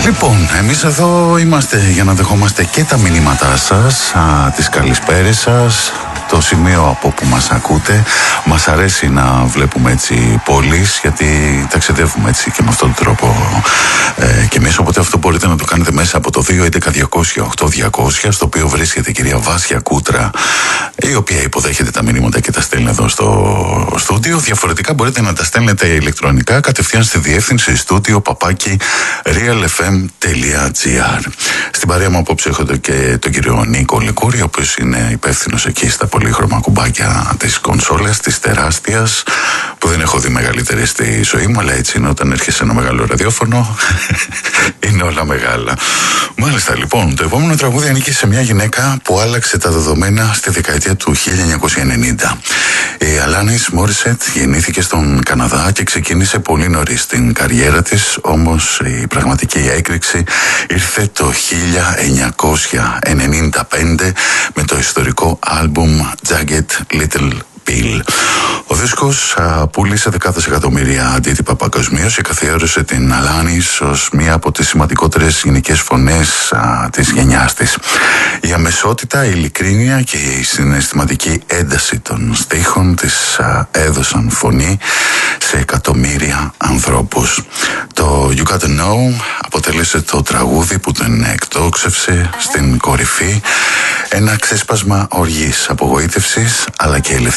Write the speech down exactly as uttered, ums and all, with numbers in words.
Λοιπόν, εμείς εδώ είμαστε για να δεχόμαστε και τα μηνύματά σας, α, τις καλησπέρες σας, το σημείο από που μας ακούτε. Μας αρέσει να βλέπουμε έτσι πόλεις, γιατί ταξιδεύουμε έτσι και με αυτόν τον τρόπο ε, και εμείς, οπότε αυτό μπορείτε να το κάνετε μέσα από το δύο έντεκα διακόσια οκτώ διακόσια, στο οποίο βρίσκεται η κυρία Βάσια Κούτρα, η οποία υποδέχεται τα μηνύματα και τα στέλνει εδώ στο στούντιο. Διαφορετικά μπορείτε να τα στέλνετε ηλεκτρονικά κατευθείαν στη διεύθυνση στούντιο παπάκι realfm τελεία gr. Στην παρέα μου απόψε έχω και τον κύριο Νίκο Λικούρη, ο οποίος είναι υπεύθυνος εκεί στα πολύχρωμα κουμπάκια της κονσόλας, της τεράστιας, που δεν έχω δει μεγαλύτερη στη ζωή μου, αλλά έτσι είναι όταν έρχεσαι ένα μεγάλο ραδιόφωνο. Είναι όλα μεγάλα. Μάλιστα, λοιπόν, το επόμενο τραγούδι ανήκει σε μια γυναίκα που άλλαξε τα δεδομένα στη δεκαετία του χίλια εννιακόσια ενενήντα. Η Alanis Morissette γεννήθηκε στον Καναδά και ξεκίνησε πολύ νωρίς την καριέρα της, όμως η πραγματική έκρηξη ήρθε το χίλια εννιακόσια ενενήντα πέντε με το ιστορικό άλμπουμ Jagged Little Pill. Ο δίσκος α, πούλησε δεκάδες εκατομμύρια αντίτυπα παγκοσμίως και καθιέρωσε την Alanis ως μία από τις σημαντικότερες γυναικές φωνές α, της γενιάς της. Η αμεσότητα, η ειλικρίνεια και η συναισθηματική ένταση των στίχων της α, έδωσαν φωνή σε εκατομμύρια ανθρώπους. Το You Gotta Know αποτέλεσε το τραγούδι που τον εκτόξευσε στην κορυφή, ένα ξέσπασμα οργής, απογοήτευσης αλλά και ελευθερίας.